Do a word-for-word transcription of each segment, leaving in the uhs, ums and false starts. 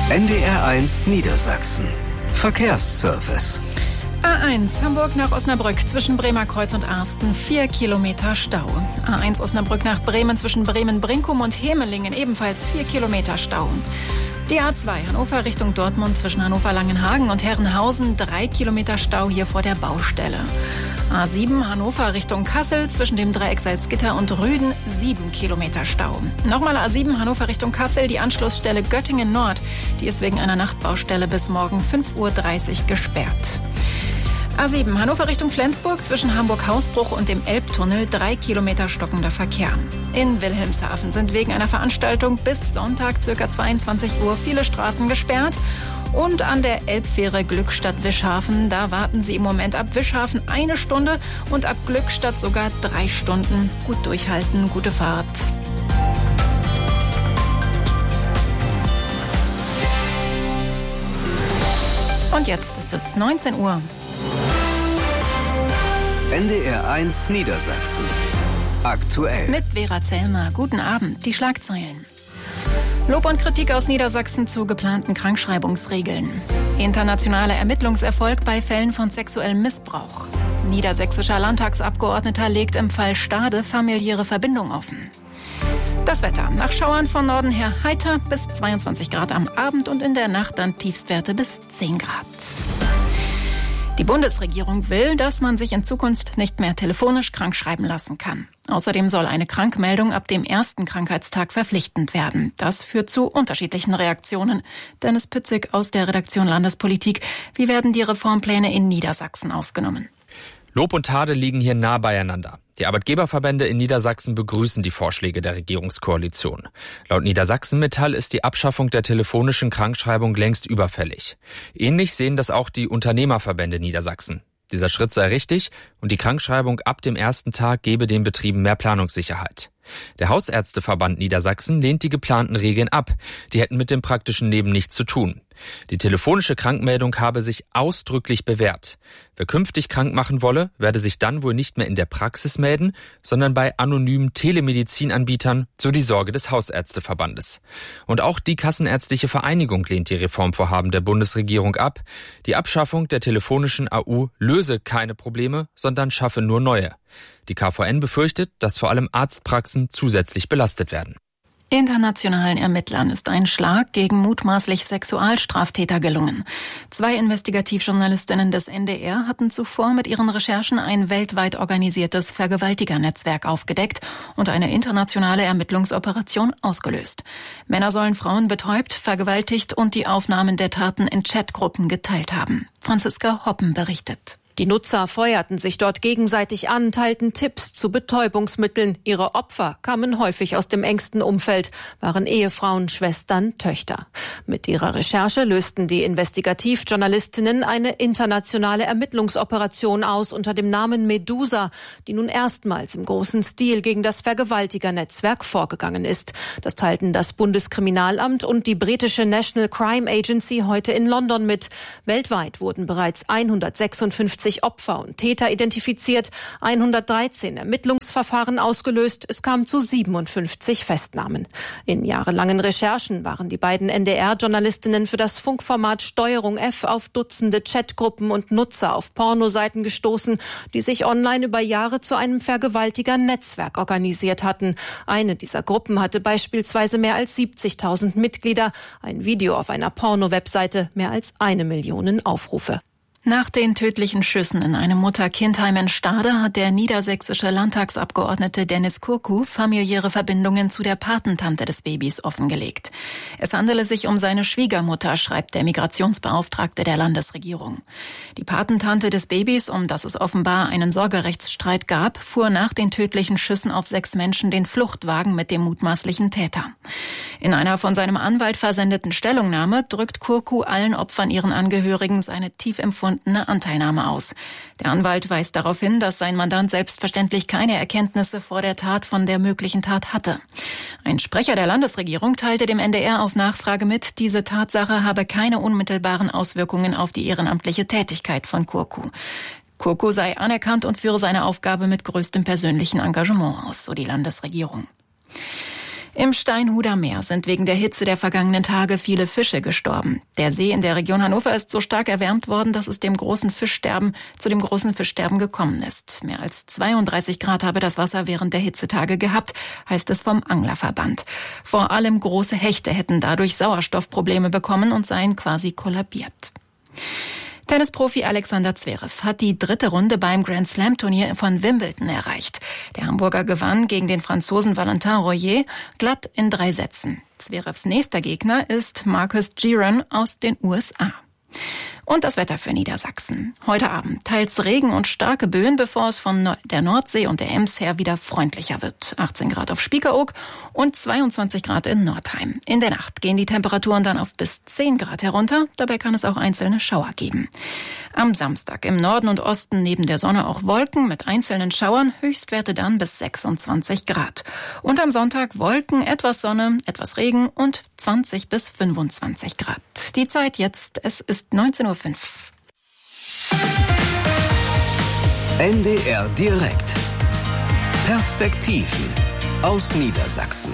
N D R eins Niedersachsen. Verkehrsservice. A eins Hamburg nach Osnabrück zwischen Bremerkreuz und Arsten, vier Kilometer Stau. A eins Osnabrück nach Bremen zwischen Bremen-Brinkum und Hemelingen, ebenfalls vier Kilometer Stau. Die A zwei Hannover Richtung Dortmund zwischen Hannover-Langenhagen und Herrenhausen, drei Kilometer Stau hier vor der Baustelle. A sieben Hannover Richtung Kassel zwischen dem Dreieck Salzgitter und Rüden, sieben Kilometer Stau. Nochmal A sieben Hannover Richtung Kassel, die Anschlussstelle Göttingen Nord. Die ist wegen einer Nachtbaustelle bis morgen fünf Uhr dreißig gesperrt. A sieben Hannover Richtung Flensburg zwischen Hamburg-Hausbruch und dem Elbtunnel, drei Kilometer stockender Verkehr. In Wilhelmshaven sind wegen einer Veranstaltung bis Sonntag ca. zweiundzwanzig Uhr viele Straßen gesperrt. Und an der Elbfähre Glückstadt-Wischhafen, da warten Sie im Moment ab Wischhafen eine Stunde und ab Glückstadt sogar drei Stunden. Gut durchhalten, gute Fahrt. Und jetzt ist es neunzehn Uhr. N D R eins Niedersachsen. Aktuell. Mit Vera Zellmer. Guten Abend. Die Schlagzeilen. Lob und Kritik aus Niedersachsen zu geplanten Krankschreibungsregeln. Internationaler Ermittlungserfolg bei Fällen von sexuellem Missbrauch. Niedersächsischer Landtagsabgeordneter legt im Fall Stade familiäre Verbindung offen. Das Wetter. Nach Schauern von Norden her heiter bis zweiundzwanzig Grad am Abend und in der Nacht dann Tiefstwerte bis zehn Grad. Die Bundesregierung will, dass man sich in Zukunft nicht mehr telefonisch krankschreiben lassen kann. Außerdem soll eine Krankmeldung ab dem ersten Krankheitstag verpflichtend werden. Das führt zu unterschiedlichen Reaktionen. Dennis Pützig aus der Redaktion Landespolitik. Wie werden die Reformpläne in Niedersachsen aufgenommen? Lob und Tadel liegen hier nah beieinander. Die Arbeitgeberverbände in Niedersachsen begrüßen die Vorschläge der Regierungskoalition. Laut Niedersachsen-Metall ist die Abschaffung der telefonischen Krankschreibung längst überfällig. Ähnlich sehen das auch die Unternehmerverbände Niedersachsen. Dieser Schritt sei richtig und die Krankschreibung ab dem ersten Tag gebe den Betrieben mehr Planungssicherheit. Der Hausärzteverband Niedersachsen lehnt die geplanten Regeln ab. Die hätten mit dem praktischen Leben nichts zu tun. Die telefonische Krankmeldung habe sich ausdrücklich bewährt. Wer künftig krank machen wolle, werde sich dann wohl nicht mehr in der Praxis melden, sondern bei anonymen Telemedizinanbietern, so die Sorge des Hausärzteverbandes. Und auch die Kassenärztliche Vereinigung lehnt die Reformvorhaben der Bundesregierung ab. Die Abschaffung der telefonischen A U löse keine Probleme, sondern schaffe nur neue. Die K V N befürchtet, dass vor allem Arztpraxen zusätzlich belastet werden. Internationalen Ermittlern ist ein Schlag gegen mutmaßlich Sexualstraftäter gelungen. Zwei Investigativjournalistinnen des N D R hatten zuvor mit ihren Recherchen ein weltweit organisiertes Vergewaltigernetzwerk aufgedeckt und eine internationale Ermittlungsoperation ausgelöst. Männer sollen Frauen betäubt, vergewaltigt und die Aufnahmen der Taten in Chatgruppen geteilt haben. Franziska Hoppen berichtet. Die Nutzer feuerten sich dort gegenseitig an, teilten Tipps zu Betäubungsmitteln. Ihre Opfer kamen häufig aus dem engsten Umfeld, waren Ehefrauen, Schwestern, Töchter. Mit ihrer Recherche lösten die Investigativjournalistinnen eine internationale Ermittlungsoperation aus unter dem Namen Medusa, die nun erstmals im großen Stil gegen das Vergewaltigernetzwerk vorgegangen ist. Das teilten das Bundeskriminalamt und die britische National Crime Agency heute in London mit. Weltweit wurden bereits hundertsechsundfünfzig Opfer und Täter identifiziert, hundertdreizehn Ermittlungsverfahren ausgelöst, es kam zu siebenundfünfzig Festnahmen. In jahrelangen Recherchen waren die beiden N D R-Journalistinnen für das Funkformat Steuerung F auf Dutzende Chatgruppen und Nutzer auf Pornoseiten gestoßen, die sich online über Jahre zu einem Vergewaltiger-Netzwerk organisiert hatten. Eine dieser Gruppen hatte beispielsweise mehr als siebzigtausend Mitglieder, ein Video auf einer Porno-Webseite mehr als eine Million Aufrufe. Nach den tödlichen Schüssen in einem Mutter-Kind-Heim in Stade hat der niedersächsische Landtagsabgeordnete Dennis Kurku familiäre Verbindungen zu der Patentante des Babys offengelegt. Es handele sich um seine Schwiegermutter, schreibt der Migrationsbeauftragte der Landesregierung. Die Patentante des Babys, um das es offenbar einen Sorgerechtsstreit gab, fuhr nach den tödlichen Schüssen auf sechs Menschen den Fluchtwagen mit dem mutmaßlichen Täter. In einer von seinem Anwalt versendeten Stellungnahme drückt Kurku allen Opfern ihren Angehörigen seine tief empfundene Anteilnahme aus. Der Anwalt weist darauf hin, dass sein Mandant selbstverständlich keine Erkenntnisse vor der Tat von der möglichen Tat hatte. Ein Sprecher der Landesregierung teilte dem N D R auf Nachfrage mit, diese Tatsache habe keine unmittelbaren Auswirkungen auf die ehrenamtliche Tätigkeit von Kurku. Kurku sei anerkannt und führe seine Aufgabe mit größtem persönlichen Engagement aus, so die Landesregierung. Im Steinhuder Meer sind wegen der Hitze der vergangenen Tage viele Fische gestorben. Der See in der Region Hannover ist so stark erwärmt worden, dass es dem großen Fischsterben, zu dem großen Fischsterben gekommen ist. Mehr als zweiunddreißig Grad habe das Wasser während der Hitzetage gehabt, heißt es vom Anglerverband. Vor allem große Hechte hätten dadurch Sauerstoffprobleme bekommen und seien quasi kollabiert. Tennisprofi Alexander Zverev hat die dritte Runde beim Grand-Slam-Turnier von Wimbledon erreicht. Der Hamburger gewann gegen den Franzosen Valentin Royer glatt in drei Sätzen. Zverevs nächster Gegner ist Marcus Giron aus den U S A. Und das Wetter für Niedersachsen. Heute Abend teils Regen und starke Böen, bevor es von der Nordsee und der Ems her wieder freundlicher wird. achtzehn Grad auf Spiekeroog und zweiundzwanzig Grad in Nordheim. In der Nacht gehen die Temperaturen dann auf bis zehn Grad herunter. Dabei kann es auch einzelne Schauer geben. Am Samstag im Norden und Osten neben der Sonne auch Wolken mit einzelnen Schauern, Höchstwerte dann bis sechsundzwanzig Grad. Und am Sonntag Wolken, etwas Sonne, etwas Regen und zwanzig bis fünfundzwanzig Grad. Die Zeit jetzt, es ist neunzehn Uhr fünf. N D R direkt. Perspektiven aus Niedersachsen.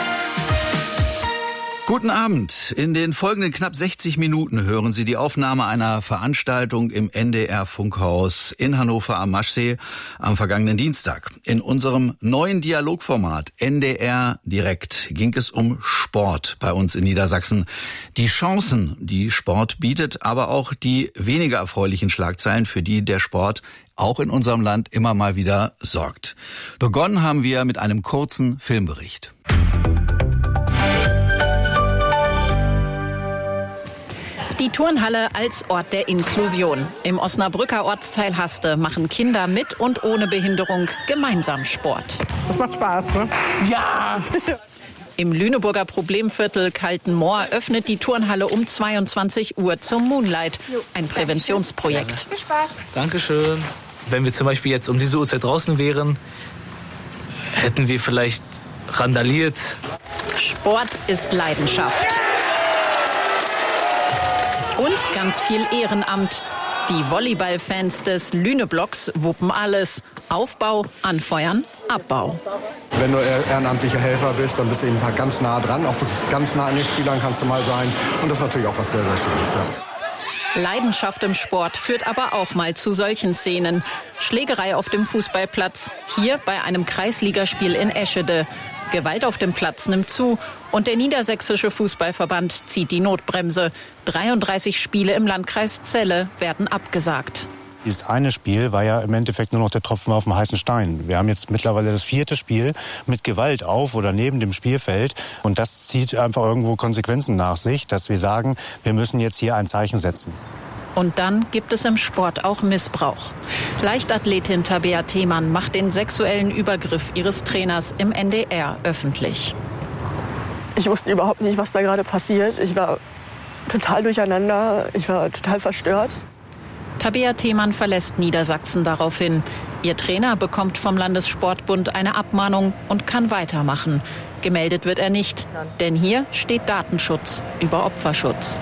Guten Abend. In den folgenden knapp sechzig Minuten hören Sie die Aufnahme einer Veranstaltung im N D R-Funkhaus in Hannover am Maschsee am vergangenen Dienstag. In unserem neuen Dialogformat N D R direkt ging es um Sport bei uns in Niedersachsen. Die Chancen, die Sport bietet, aber auch die weniger erfreulichen Schlagzeilen, für die der Sport auch in unserem Land immer mal wieder sorgt. Begonnen haben wir mit einem kurzen Filmbericht. Die Turnhalle als Ort der Inklusion. Im Osnabrücker Ortsteil Haste machen Kinder mit und ohne Behinderung gemeinsam Sport. Das macht Spaß, ne? Ja! Im Lüneburger Problemviertel Kaltenmoor öffnet die Turnhalle um zweiundzwanzig Uhr zum Moonlight, ein Präventionsprojekt. Viel Spaß. Dankeschön. Wenn wir zum Beispiel jetzt um diese Uhrzeit draußen wären, hätten wir vielleicht randaliert. Sport ist Leidenschaft. Und ganz viel Ehrenamt. Die Volleyballfans des Lüneblocks wuppen alles. Aufbau, Anfeuern, Abbau. Wenn du ehrenamtlicher Helfer bist, dann bist du eben ganz nah dran. Auch ganz nah an den Spielern kannst du mal sein. Und das ist natürlich auch was sehr, sehr Schönes. Ja. Leidenschaft im Sport führt aber auch mal zu solchen Szenen. Schlägerei auf dem Fußballplatz. Hier bei einem Kreisligaspiel in Eschede. Gewalt auf dem Platz nimmt zu und der Niedersächsische Fußballverband zieht die Notbremse. dreiunddreißig Spiele im Landkreis Celle werden abgesagt. Dieses eine Spiel war ja im Endeffekt nur noch der Tropfen auf dem heißen Stein. Wir haben jetzt mittlerweile das vierte Spiel mit Gewalt auf oder neben dem Spielfeld. Und das zieht einfach irgendwo Konsequenzen nach sich, dass wir sagen, wir müssen jetzt hier ein Zeichen setzen. Und dann gibt es im Sport auch Missbrauch. Leichtathletin Tabea Themann macht den sexuellen Übergriff ihres Trainers im N D R öffentlich. Ich wusste überhaupt nicht, was da gerade passiert. Ich war total durcheinander. Ich war total verstört. Tabea Themann verlässt Niedersachsen daraufhin. Ihr Trainer bekommt vom Landessportbund eine Abmahnung und kann weitermachen. Gemeldet wird er nicht, denn hier steht Datenschutz über Opferschutz.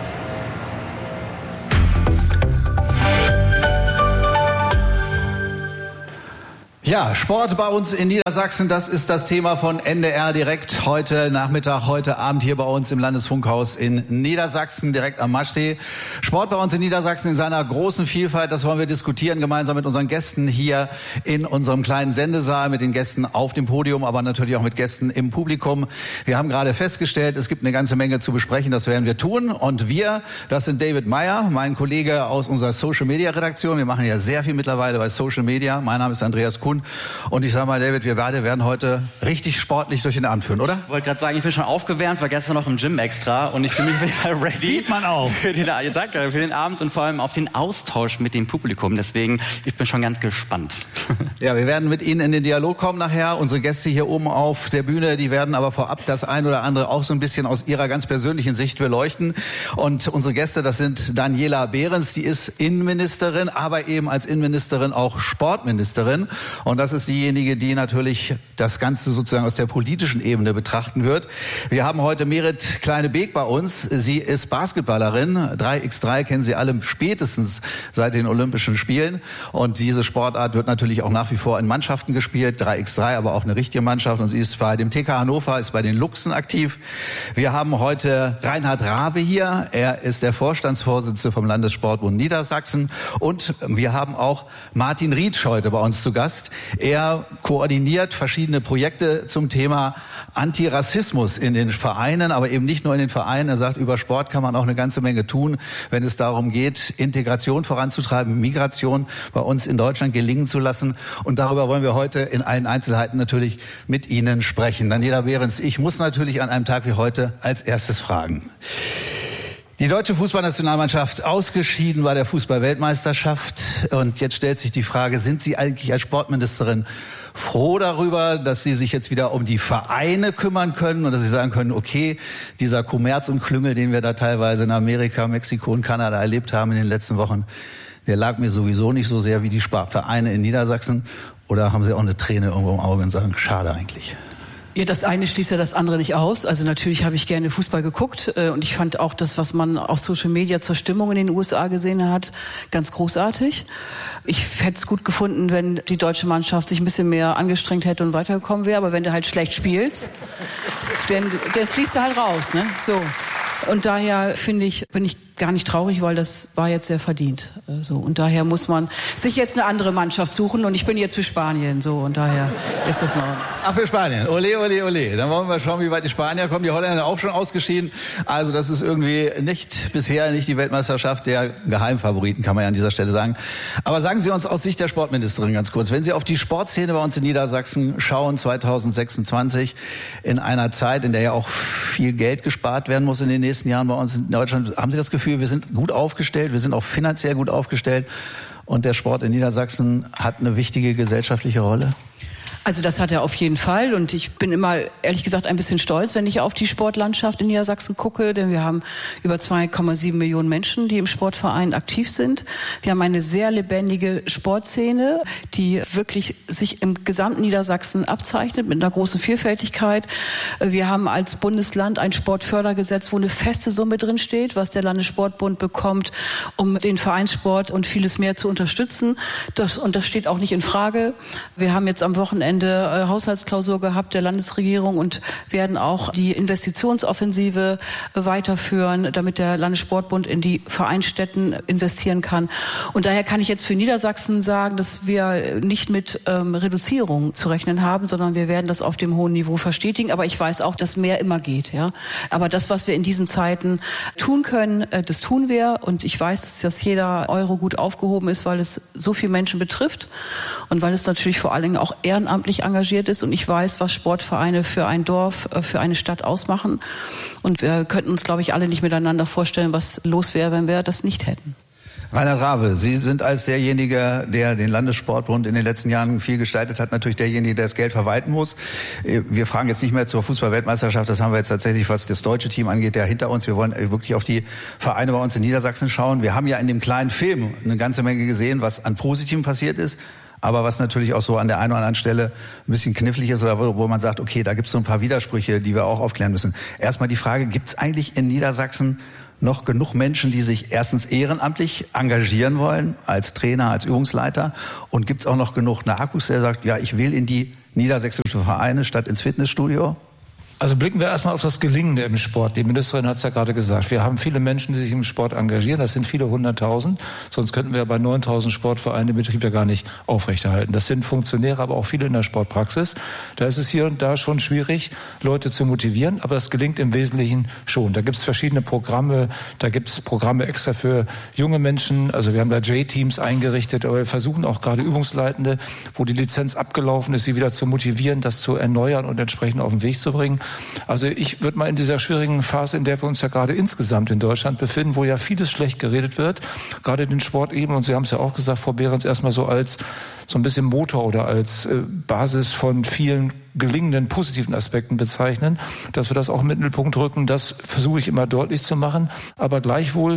Ja, Sport bei uns in Niedersachsen, das ist das Thema von N D R direkt heute Nachmittag, heute Abend hier bei uns im Landesfunkhaus in Niedersachsen, direkt am Maschsee. Sport bei uns in Niedersachsen in seiner großen Vielfalt, das wollen wir diskutieren, gemeinsam mit unseren Gästen hier in unserem kleinen Sendesaal, mit den Gästen auf dem Podium, aber natürlich auch mit Gästen im Publikum. Wir haben gerade festgestellt, es gibt eine ganze Menge zu besprechen, das werden wir tun. Und wir, das sind David Meyer, mein Kollege aus unserer Social-Media-Redaktion. Wir machen ja sehr viel mittlerweile bei Social Media. Mein Name ist Andreas Kuhn. Und ich sage mal, David, wir beide werden heute richtig sportlich durch den Abend führen, oder? Ich wollte gerade sagen, ich bin schon aufgewärmt, war gestern noch im Gym extra und ich fühle mich auf jeden Fall ready. Sieht man auch. Für den, danke, für den Abend und vor allem auf den Austausch mit dem Publikum. Deswegen, ich bin schon ganz gespannt. Ja, wir werden mit Ihnen in den Dialog kommen nachher. Unsere Gäste hier oben auf der Bühne, die werden aber vorab das ein oder andere auch so ein bisschen aus ihrer ganz persönlichen Sicht beleuchten. Und unsere Gäste, das sind Daniela Behrens, die ist Innenministerin, aber eben als Innenministerin auch Sportministerin. Und das ist diejenige, die natürlich das Ganze sozusagen aus der politischen Ebene betrachten wird. Wir haben heute Merit Kleine-Beek bei uns. Sie ist Basketballerin. drei gegen drei kennen Sie alle spätestens seit den Olympischen Spielen. Und diese Sportart wird natürlich auch nach wie vor in Mannschaften gespielt. drei gegen drei, aber auch eine richtige Mannschaft. Und sie ist bei dem T K Hannover, ist bei den Luchsen aktiv. Wir haben heute Reinhard Rave hier. Er ist der Vorstandsvorsitzende vom Landessportbund Niedersachsen. Und wir haben auch Martin Rietsch heute bei uns zu Gast. Er koordiniert verschiedene Projekte zum Thema Antirassismus in den Vereinen, aber eben nicht nur in den Vereinen. Er sagt, über Sport kann man auch eine ganze Menge tun, wenn es darum geht, Integration voranzutreiben, Migration bei uns in Deutschland gelingen zu lassen. Und darüber wollen wir heute in allen Einzelheiten natürlich mit Ihnen sprechen. Daniela Behrens, ich muss natürlich an einem Tag wie heute als erstes fragen. Die deutsche Fußballnationalmannschaft ausgeschieden bei der Fußball-Weltmeisterschaft. Und jetzt stellt sich die Frage, sind Sie eigentlich als Sportministerin froh darüber, dass Sie sich jetzt wieder um die Vereine kümmern können und dass Sie sagen können, okay, dieser Kommerz und Klüngel, den wir da teilweise in Amerika, Mexiko und Kanada erlebt haben in den letzten Wochen, der lag mir sowieso nicht so sehr wie die Vereine in Niedersachsen? Oder haben Sie auch eine Träne irgendwo im Auge und sagen, schade eigentlich? Ja, das eine schließt ja das andere nicht aus. Also natürlich habe ich gerne Fußball geguckt äh, und ich fand auch das, was man auf Social Media zur Stimmung in den U S A gesehen hat, ganz großartig. Ich hätte es gut gefunden, wenn die deutsche Mannschaft sich ein bisschen mehr angestrengt hätte und weitergekommen wäre. Aber wenn du halt schlecht spielst, dann, dann fließt du halt raus, ne? So. Und daher finde ich, bin ich gar nicht traurig, weil das war jetzt sehr verdient. So. Und daher muss man sich jetzt eine andere Mannschaft suchen. Und ich bin jetzt für Spanien. So. Und daher ist das noch. Ach, für Spanien. Ole, ole, ole. Dann wollen wir schauen, wie weit die Spanier kommen. Die Holländer auch schon ausgeschieden. Also das ist irgendwie nicht bisher nicht die Weltmeisterschaft der Geheimfavoriten, kann man ja an dieser Stelle sagen. Aber sagen Sie uns aus Sicht der Sportministerin ganz kurz, wenn Sie auf die Sportszene bei uns in Niedersachsen schauen, zwanzig sechsundzwanzig, in einer Zeit, in der ja auch viel Geld gespart werden muss in den nächsten Jahren bei uns in Deutschland, haben Sie das Gefühl, wir sind gut aufgestellt, wir sind auch finanziell gut aufgestellt und der Sport in Niedersachsen hat eine wichtige gesellschaftliche Rolle? Also das hat er auf jeden Fall und ich bin immer, ehrlich gesagt, ein bisschen stolz, wenn ich auf die Sportlandschaft in Niedersachsen gucke, denn wir haben über zwei Komma sieben Millionen Menschen, die im Sportverein aktiv sind. Wir haben eine sehr lebendige Sportszene, die wirklich sich im gesamten Niedersachsen abzeichnet mit einer großen Vielfältigkeit. Wir haben als Bundesland ein Sportfördergesetz, wo eine feste Summe drin steht, was der Landessportbund bekommt, um den Vereinssport und vieles mehr zu unterstützen. Das, und das steht auch nicht in Frage. Wir haben jetzt am Wochenende Ende Haushaltsklausur gehabt der Landesregierung und werden auch die Investitionsoffensive weiterführen, damit der Landessportbund in die Vereinsstätten investieren kann. Und daher kann ich jetzt für Niedersachsen sagen, dass wir nicht mit ähm, Reduzierung zu rechnen haben, sondern wir werden das auf dem hohen Niveau verstetigen. Aber ich weiß auch, dass mehr immer geht. Ja? Aber das, was wir in diesen Zeiten tun können, äh, das tun wir. Und ich weiß, dass jeder Euro gut aufgehoben ist, weil es so viele Menschen betrifft und weil es natürlich vor allen Dingen auch ehrenamtlich engagiert ist und ich weiß, was Sportvereine für ein Dorf, für eine Stadt ausmachen und wir könnten uns, glaube ich, alle nicht miteinander vorstellen, was los wäre, wenn wir das nicht hätten. Reinhard Rave, Sie sind als derjenige, der den Landessportbund in den letzten Jahren viel gestaltet hat, natürlich derjenige, der das Geld verwalten muss. Wir fragen jetzt nicht mehr zur Fußball-Weltmeisterschaft, das haben wir jetzt tatsächlich, was das deutsche Team angeht, der hinter uns. Wir wollen wirklich auf die Vereine bei uns in Niedersachsen schauen. Wir haben ja in dem kleinen Film eine ganze Menge gesehen, was an Positivem passiert ist. Aber was natürlich auch so an der einen oder anderen Stelle ein bisschen knifflig ist oder wo man sagt, okay, da gibt es so ein paar Widersprüche, die wir auch aufklären müssen. Erstmal die Frage, gibt es eigentlich in Niedersachsen noch genug Menschen, die sich erstens ehrenamtlich engagieren wollen, als Trainer, als Übungsleiter? Und gibt es auch noch genug Nachwuchs, der sagt, ja, ich will in die niedersächsischen Vereine statt ins Fitnessstudio? Also blicken wir erstmal auf das Gelingende im Sport. Die Ministerin hat es ja gerade gesagt. Wir haben viele Menschen, die sich im Sport engagieren. Das sind viele hunderttausend. Sonst könnten wir bei neuntausend Sportvereinen den Betrieb ja gar nicht aufrechterhalten. Das sind Funktionäre, aber auch viele in der Sportpraxis. Da ist es hier und da schon schwierig, Leute zu motivieren. Aber es gelingt im Wesentlichen schon. Da gibt es verschiedene Programme. Da gibt es Programme extra für junge Menschen. Also wir haben da J-Teams eingerichtet. Aber wir versuchen auch gerade Übungsleitende, wo die Lizenz abgelaufen ist, sie wieder zu motivieren, das zu erneuern und entsprechend auf den Weg zu bringen. Also ich würde mal in dieser schwierigen Phase, in der wir uns ja gerade insgesamt in Deutschland befinden, wo ja vieles schlecht geredet wird, gerade den Sport eben, und Sie haben es ja auch gesagt, Frau Behrens, erstmal so als so ein bisschen Motor oder als äh, Basis von vielen gelingenden positiven Aspekten bezeichnen, dass wir das auch im Mittelpunkt rücken, das versuche ich immer deutlich zu machen, aber gleichwohl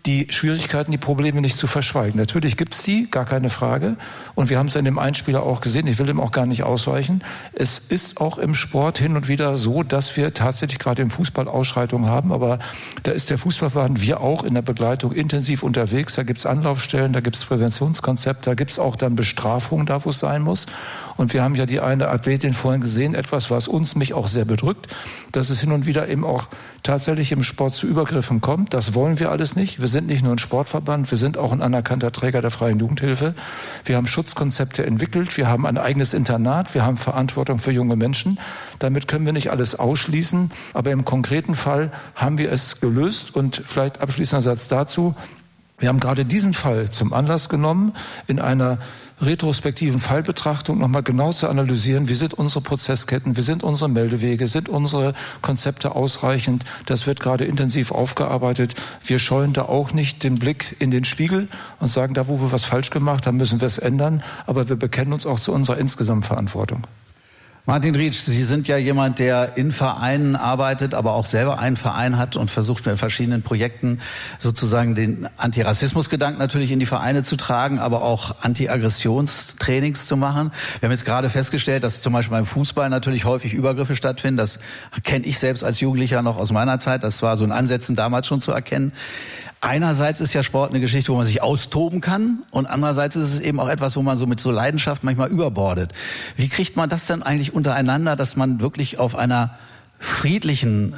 die Schwierigkeiten, die Probleme nicht zu verschweigen. Natürlich gibt's die, gar keine Frage. Und wir haben es in dem Einspieler auch gesehen. Ich will dem auch gar nicht ausweichen. Es ist auch im Sport hin und wieder so, dass wir tatsächlich gerade im Fußball Ausschreitungen haben. Aber da ist der Fußballverband, wir auch in der Begleitung intensiv unterwegs. Da gibt's Anlaufstellen, da gibt's Präventionskonzepte, da gibt's auch dann Bestrafungen da, wo es sein muss. Und wir haben ja die eine Athletin vorhin gesehen, etwas, was uns, mich auch sehr bedrückt, dass es hin und wieder eben auch tatsächlich im Sport zu Übergriffen kommt. Das wollen wir alles nicht. Wir sind nicht nur ein Sportverband, wir sind auch ein anerkannter Träger der freien Jugendhilfe. Wir haben Schutzkonzepte entwickelt, wir haben ein eigenes Internat, wir haben Verantwortung für junge Menschen. Damit können wir nicht alles ausschließen, aber im konkreten Fall haben wir es gelöst. Und vielleicht abschließender Satz dazu. Wir haben gerade diesen Fall zum Anlass genommen, in einer retrospektiven Fallbetrachtung nochmal genau zu analysieren, wie sind unsere Prozessketten, wie sind unsere Meldewege, sind unsere Konzepte ausreichend. Das wird gerade intensiv aufgearbeitet. Wir scheuen da auch nicht den Blick in den Spiegel und sagen, da wo wir was falsch gemacht haben, müssen wir es ändern. Aber wir bekennen uns auch zu unserer insgesamt Verantwortung. Martin Rietsch, Sie sind ja jemand, der in Vereinen arbeitet, aber auch selber einen Verein hat und versucht mit verschiedenen Projekten sozusagen den Antirassismusgedanken natürlich in die Vereine zu tragen, aber auch Anti-Aggressionstrainings zu machen. Wir haben jetzt gerade festgestellt, dass zum Beispiel beim Fußball natürlich häufig Übergriffe stattfinden. Das kenne ich selbst als Jugendlicher noch aus meiner Zeit. Das war so in Ansätzen damals schon zu erkennen. Einerseits ist ja Sport eine Geschichte, wo man sich austoben kann, und andererseits ist es eben auch etwas, wo man so mit so Leidenschaft manchmal überbordet. Wie kriegt man das denn eigentlich untereinander, dass man wirklich auf einer friedlichen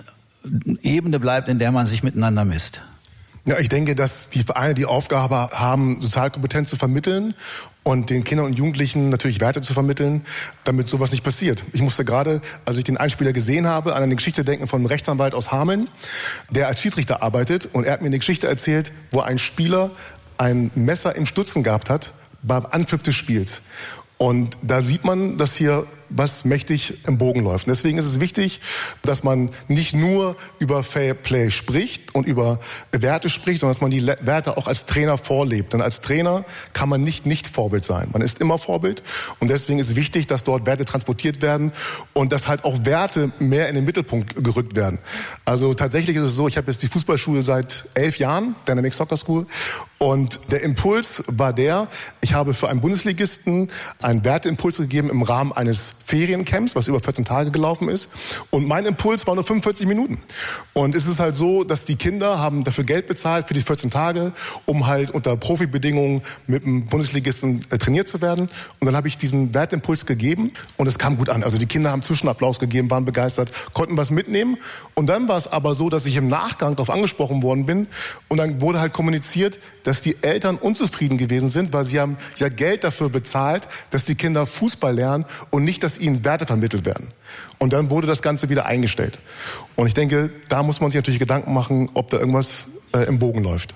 Ebene bleibt, in der man sich miteinander misst? Ja, ich denke, dass die Vereine die Aufgabe haben, Sozialkompetenz zu vermitteln und den Kindern und Jugendlichen natürlich Werte zu vermitteln, damit sowas nicht passiert. Ich musste gerade, als ich den Einspieler gesehen habe, an eine Geschichte denken von einem Rechtsanwalt aus Hameln, der als Schiedsrichter arbeitet, und er hat mir eine Geschichte erzählt, wo ein Spieler ein Messer im Stutzen gehabt hat beim Anpfiff des Spiels. Und da sieht man, dass hier was mächtig im Bogen läuft. Und deswegen ist es wichtig, dass man nicht nur über Fair Play spricht und über Werte spricht, sondern dass man die Werte auch als Trainer vorlebt. Denn als Trainer kann man nicht nicht Vorbild sein. Man ist immer Vorbild. Und deswegen ist es wichtig, dass dort Werte transportiert werden und dass halt auch Werte mehr in den Mittelpunkt gerückt werden. Also tatsächlich ist es so, ich habe jetzt die Fußballschule seit elf Jahren, Dynamic Soccer School. Und der Impuls war der, ich habe für einen Bundesligisten einen Werteimpuls gegeben im Rahmen eines Feriencamps, was über vierzehn Tage gelaufen ist. Und mein Impuls war nur fünfundvierzig Minuten. Und es ist halt so, dass die Kinder haben dafür Geld bezahlt für die vierzehn Tage, um halt unter Profibedingungen mit dem Bundesligisten äh, trainiert zu werden. Und dann habe ich diesen Wertimpuls gegeben und es kam gut an. Also die Kinder haben Zwischenapplaus gegeben, waren begeistert, konnten was mitnehmen. Und dann war es aber so, dass ich im Nachgang darauf angesprochen worden bin und dann wurde halt kommuniziert, dass die Eltern unzufrieden gewesen sind, weil sie haben ja Geld dafür bezahlt, dass die Kinder Fußball lernen und nicht, dass ihnen Werte vermittelt werden. Und dann wurde das Ganze wieder eingestellt. Und ich denke, da muss man sich natürlich Gedanken machen, ob da irgendwas äh, im Bogen läuft.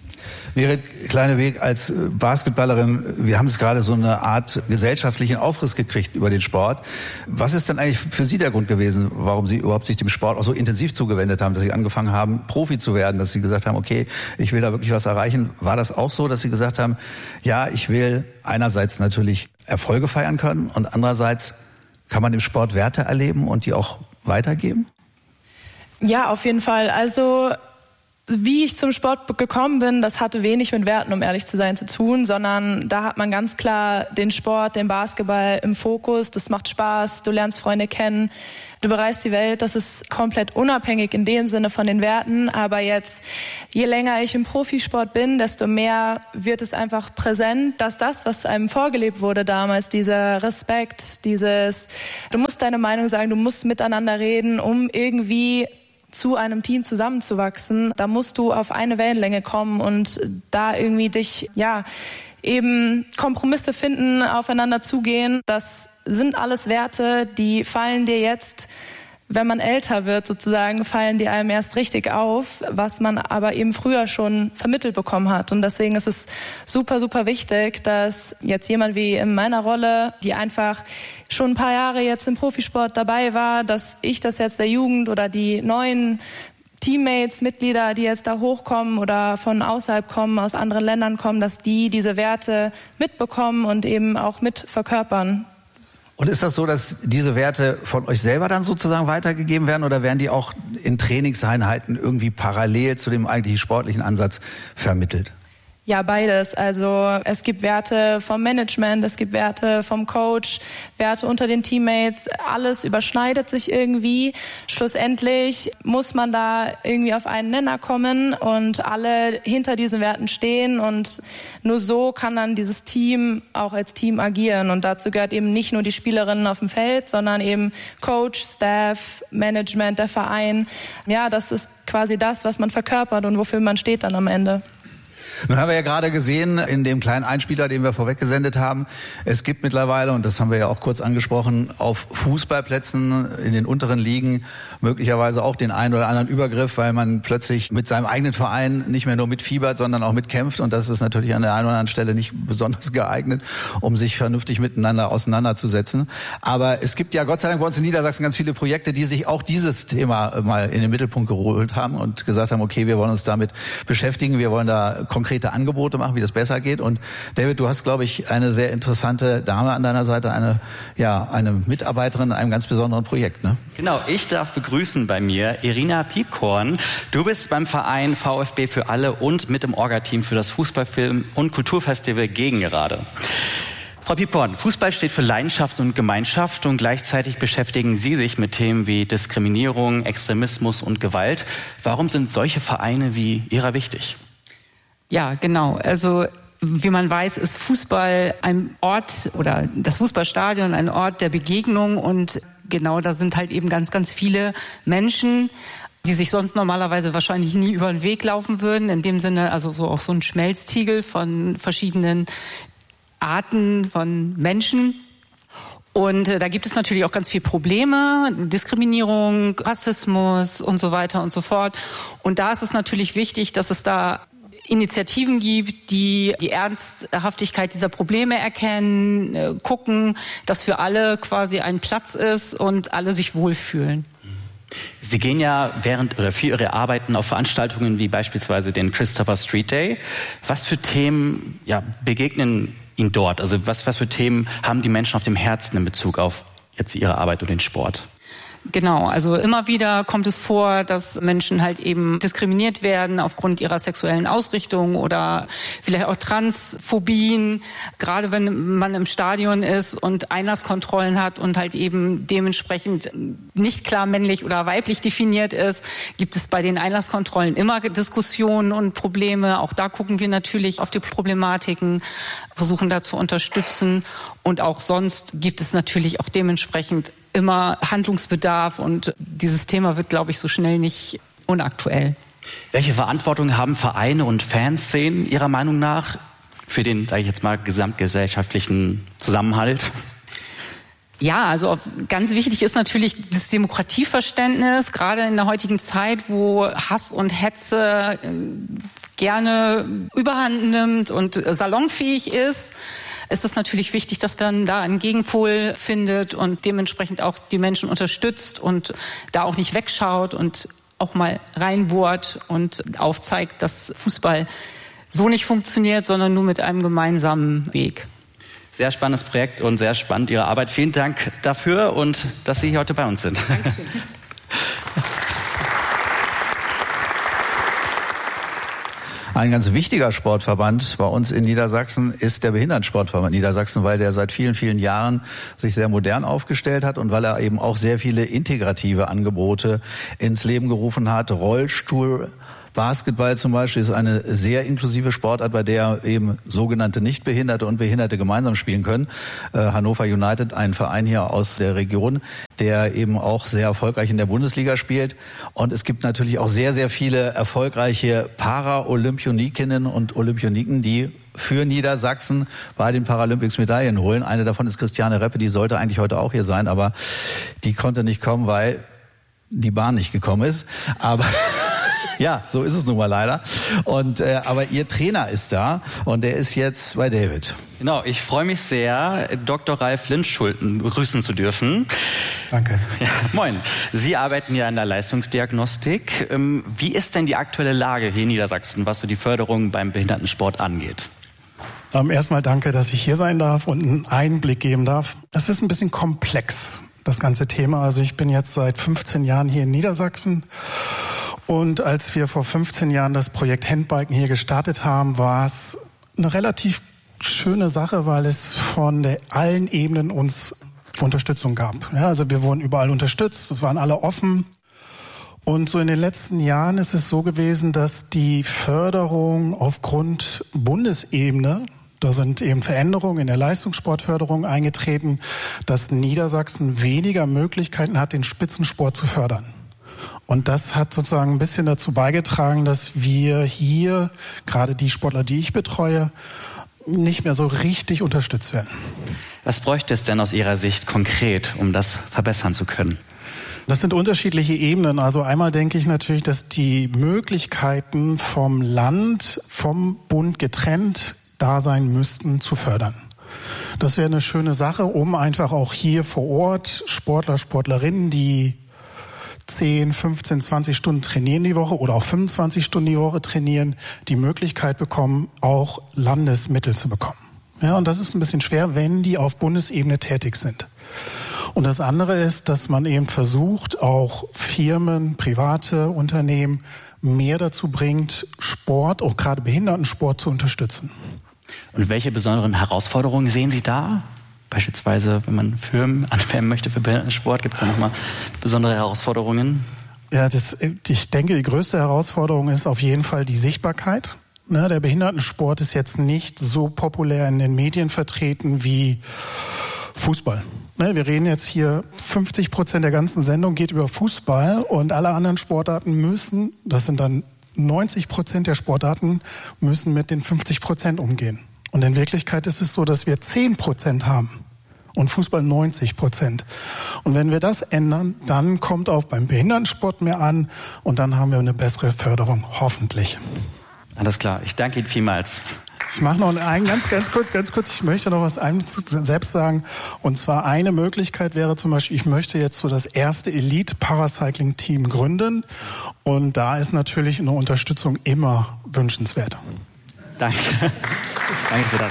Merit Kleineweg, als Basketballerin, wir haben es gerade so eine Art gesellschaftlichen Aufriss gekriegt über den Sport. Was ist denn eigentlich für Sie der Grund gewesen, warum Sie überhaupt sich dem Sport auch so intensiv zugewendet haben, dass Sie angefangen haben, Profi zu werden, dass Sie gesagt haben, okay, ich will da wirklich was erreichen? War das auch so, dass Sie gesagt haben, ja, ich will einerseits natürlich Erfolge feiern können und andererseits kann man im Sport Werte erleben und die auch weitergeben? Ja, auf jeden Fall. Also wie ich zum Sport gekommen bin, das hatte wenig mit Werten, um ehrlich zu sein, zu tun, sondern da hat man ganz klar den Sport, den Basketball im Fokus. Das macht Spaß, du lernst Freunde kennen, du bereist die Welt. Das ist komplett unabhängig in dem Sinne von den Werten. Aber jetzt, je länger ich im Profisport bin, desto mehr wird es einfach präsent, dass das, was einem vorgelebt wurde damals, dieser Respekt, dieses, du musst deine Meinung sagen, du musst miteinander reden, um irgendwie zu einem Team zusammenzuwachsen, da musst du auf eine Wellenlänge kommen und da irgendwie dich, ja, eben Kompromisse finden, aufeinander zugehen. Das sind alles Werte, die fallen dir jetzt, wenn man älter wird sozusagen, fallen die einem erst richtig auf, was man aber eben früher schon vermittelt bekommen hat. Und deswegen ist es super, super wichtig, dass jetzt jemand wie in meiner Rolle, die einfach schon ein paar Jahre jetzt im Profisport dabei war, dass ich das jetzt der Jugend oder die neuen Teammates, Mitglieder, die jetzt da hochkommen oder von außerhalb kommen, aus anderen Ländern kommen, dass die diese Werte mitbekommen und eben auch mit verkörpern. Und ist das so, dass diese Werte von euch selber dann sozusagen weitergegeben werden oder werden die auch in Trainingseinheiten irgendwie parallel zu dem eigentlichen sportlichen Ansatz vermittelt? Ja, beides. Also es gibt Werte vom Management, es gibt Werte vom Coach, Werte unter den Teammates. Alles überschneidet sich irgendwie. Schlussendlich muss man da irgendwie auf einen Nenner kommen und alle hinter diesen Werten stehen. Und nur so kann dann dieses Team auch als Team agieren. Und dazu gehört eben nicht nur die Spielerinnen auf dem Feld, sondern eben Coach, Staff, Management, der Verein. Ja, das ist quasi das, was man verkörpert und wofür man steht dann am Ende. Nun haben wir ja gerade gesehen in dem kleinen Einspieler, den wir vorweg gesendet haben, es gibt mittlerweile, und das haben wir ja auch kurz angesprochen, auf Fußballplätzen in den unteren Ligen möglicherweise auch den einen oder anderen Übergriff, weil man plötzlich mit seinem eigenen Verein nicht mehr nur mitfiebert, sondern auch mitkämpft. Und das ist natürlich an der einen oder anderen Stelle nicht besonders geeignet, um sich vernünftig miteinander auseinanderzusetzen. Aber es gibt ja Gott sei Dank bei uns in Niedersachsen ganz viele Projekte, die sich auch dieses Thema mal in den Mittelpunkt geholt haben und gesagt haben, okay, wir wollen uns damit beschäftigen, wir wollen da konkrete Angebote machen, wie das besser geht. Und David, du hast, glaube ich, eine sehr interessante Dame an deiner Seite, eine, ja, eine Mitarbeiterin in einem ganz besonderen Projekt, ne? Genau, ich darf begrüßen bei mir Irina Piepkorn. Du bist beim Verein VfB für alle und mit dem Orga-Team für das Fußballfilm- und Kulturfestival Gegengerade. Frau Piepkorn, Fußball steht für Leidenschaft und Gemeinschaft und gleichzeitig beschäftigen Sie sich mit Themen wie Diskriminierung, Extremismus und Gewalt. Warum sind solche Vereine wie Ihrer wichtig? Ja, genau. Also wie man weiß, ist Fußball ein Ort oder das Fußballstadion ein Ort der Begegnung und genau da sind halt eben ganz, ganz viele Menschen, die sich sonst normalerweise wahrscheinlich nie über den Weg laufen würden. In dem Sinne also so auch so ein Schmelztiegel von verschiedenen Arten von Menschen. Und äh, da gibt es natürlich auch ganz viele Probleme, Diskriminierung, Rassismus und so weiter und so fort. Und da ist es natürlich wichtig, dass es da Initiativen gibt, die die Ernsthaftigkeit dieser Probleme erkennen, äh, gucken, dass für alle quasi ein Platz ist und alle sich wohlfühlen. Sie gehen ja während oder für Ihre Arbeiten auf Veranstaltungen wie beispielsweise den Christopher Street Day. Was für Themen ja, begegnen Ihnen dort? Also was, was für Themen haben die Menschen auf dem Herzen in Bezug auf jetzt Ihre Arbeit und den Sport? Genau, also immer wieder kommt es vor, dass Menschen halt eben diskriminiert werden aufgrund ihrer sexuellen Ausrichtung oder vielleicht auch Transphobien, gerade wenn man im Stadion ist und Einlasskontrollen hat und halt eben dementsprechend nicht klar männlich oder weiblich definiert ist, gibt es bei den Einlasskontrollen immer Diskussionen und Probleme. Auch da gucken wir natürlich auf die Problematiken, versuchen da zu unterstützen und auch sonst gibt es natürlich auch dementsprechend immer Handlungsbedarf und dieses Thema wird, glaube ich, so schnell nicht unaktuell. Welche Verantwortung haben Vereine und Fanszenen Ihrer Meinung nach für den, sage ich jetzt mal, gesamtgesellschaftlichen Zusammenhalt? Ja, also ganz wichtig ist natürlich das Demokratieverständnis, gerade in der heutigen Zeit, wo Hass und Hetze gerne Überhand nimmt und salonfähig ist. Ist es natürlich wichtig, dass man da einen Gegenpol findet und dementsprechend auch die Menschen unterstützt und da auch nicht wegschaut und auch mal reinbohrt und aufzeigt, dass Fußball so nicht funktioniert, sondern nur mit einem gemeinsamen Weg. Sehr spannendes Projekt und sehr spannend Ihre Arbeit. Vielen Dank dafür und dass Sie hier heute bei uns sind. Dankeschön. Ein ganz wichtiger Sportverband bei uns in Niedersachsen ist der Behindertensportverband Niedersachsen, weil der seit vielen, vielen Jahren sich sehr modern aufgestellt hat und weil er eben auch sehr viele integrative Angebote ins Leben gerufen hat. Rollstuhl, Basketball zum Beispiel ist eine sehr inklusive Sportart, bei der eben sogenannte Nichtbehinderte und Behinderte gemeinsam spielen können. Äh, Hannover United, ein Verein hier aus der Region, der eben auch sehr erfolgreich in der Bundesliga spielt. Und es gibt natürlich auch sehr, sehr viele erfolgreiche Paralympionikinnen und Olympioniken, die für Niedersachsen bei den Paralympics Medaillen holen. Eine davon ist Christiane Reppe, die sollte eigentlich heute auch hier sein, aber die konnte nicht kommen, weil die Bahn nicht gekommen ist. Aber ja, so ist es nun mal leider. Und äh, aber Ihr Trainer ist da und der ist jetzt bei David. Genau, ich freue mich sehr, Doktor Ralf Lindschulten begrüßen zu dürfen. Danke. Ja, moin. Sie arbeiten ja in der Leistungsdiagnostik. Wie ist denn die aktuelle Lage hier in Niedersachsen, was so die Förderung beim Behindertensport angeht? Ähm, erstmal danke, dass ich hier sein darf und einen Einblick geben darf. Es ist ein bisschen komplex, das ganze Thema. Also ich bin jetzt seit fünfzehn Jahren hier in Niedersachsen. Und als wir vor fünfzehn Jahren das Projekt Handbiken hier gestartet haben, war es eine relativ schöne Sache, weil es von der, allen Ebenen uns Unterstützung gab. Ja, also wir wurden überall unterstützt, es waren alle offen. Und so in den letzten Jahren ist es so gewesen, dass die Förderung aufgrund Bundesebene, da sind eben Veränderungen in der Leistungssportförderung eingetreten, dass Niedersachsen weniger Möglichkeiten hat, den Spitzensport zu fördern. Und das hat sozusagen ein bisschen dazu beigetragen, dass wir hier, gerade die Sportler, die ich betreue, nicht mehr so richtig unterstützt werden. Was bräuchte es denn aus Ihrer Sicht konkret, um das verbessern zu können? Das sind unterschiedliche Ebenen. Also einmal denke ich natürlich, dass die Möglichkeiten vom Land, vom Bund getrennt da sein müssten, zu fördern. Das wäre eine schöne Sache, um einfach auch hier vor Ort Sportler, Sportlerinnen, die zehn, fünfzehn, zwanzig Stunden trainieren die Woche oder auch fünfundzwanzig Stunden die Woche trainieren, die Möglichkeit bekommen, auch Landesmittel zu bekommen. Ja, und das ist ein bisschen schwer, wenn die auf Bundesebene tätig sind. Und das andere ist, dass man eben versucht, auch Firmen, private Unternehmen mehr dazu bringt, Sport, auch gerade Behindertensport zu unterstützen. Und welche besonderen Herausforderungen sehen Sie da? Beispielsweise, wenn man Firmen anwerben möchte für Behindertensport, gibt es da nochmal besondere Herausforderungen? Ja, das, ich denke, die größte Herausforderung ist auf jeden Fall die Sichtbarkeit. Ne, der Behindertensport ist jetzt nicht so populär in den Medien vertreten wie Fußball. Ne, wir reden jetzt hier, fünfzig Prozent der ganzen Sendung geht über Fußball und alle anderen Sportarten müssen, das sind dann neunzig Prozent der Sportarten, müssen mit den fünfzig Prozent umgehen. Und in Wirklichkeit ist es so, dass wir zehn Prozent haben und Fußball neunzig Prozent. Und wenn wir das ändern, dann kommt auch beim Behindertensport mehr an und dann haben wir eine bessere Förderung, hoffentlich. Alles klar, ich danke Ihnen vielmals. Ich mache noch einen ganz, ganz kurz, ganz kurz. Ich möchte noch was einem selbst sagen. Und zwar eine Möglichkeit wäre zum Beispiel, ich möchte jetzt so das erste Elite-Paracycling-Team gründen. Und da ist natürlich eine Unterstützung immer wünschenswert. Danke. Danke für das.